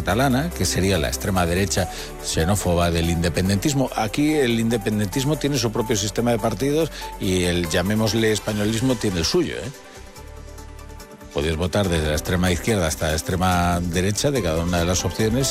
catalana, que sería la extrema derecha xenófoba del independentismo. Aquí el independentismo tiene su propio sistema de partidos y el, llamémosle, españolismo tiene el suyo, ¿eh? Podéis votar desde la extrema izquierda hasta la extrema derecha de cada una de las opciones